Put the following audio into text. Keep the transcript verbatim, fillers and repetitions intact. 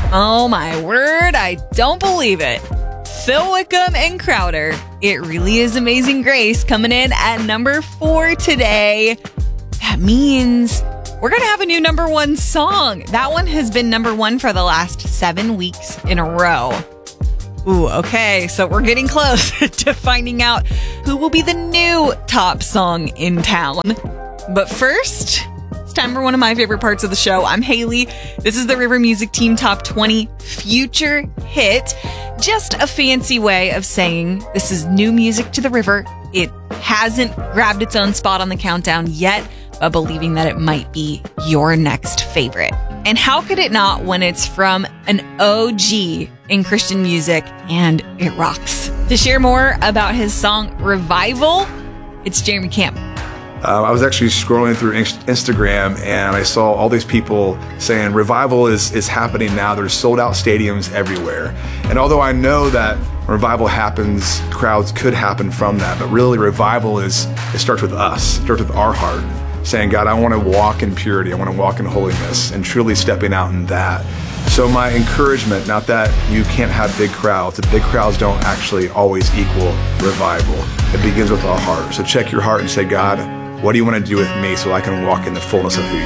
Oh my word, I don't believe it. Phil Wickham and Crowder, It Really Is Amazing Grace, coming in at number four today. That means we're going to have a new number one song. That one has been number one for the last seven weeks in a row. Ooh, okay, so we're getting close to finding out who will be the new top song in town. But first, it's time for one of my favorite parts of the show. I'm Haley. This is the River Music Team Top twenty Future Hit. Just a fancy way of saying this is new music to the river. It hasn't grabbed its own spot on the countdown yet, but believing that it might be your next favorite. And how could it not when it's from an O G in Christian music and it rocks? To share more about his song Revival, it's Jeremy Camp. Uh, I was actually scrolling through Instagram and I saw all these people saying revival is, is happening now. There's sold out stadiums everywhere. And although I know that revival happens, crowds could happen from that, but really revival is, it starts with us, it starts with our heart, saying, God, I want to walk in purity, I want to walk in holiness, and truly stepping out in that. So my encouragement, not that you can't have big crowds, the big crowds don't actually always equal revival. It begins with our heart. So check your heart and say, God, what do you want to do with me so I can walk in the fullness of who you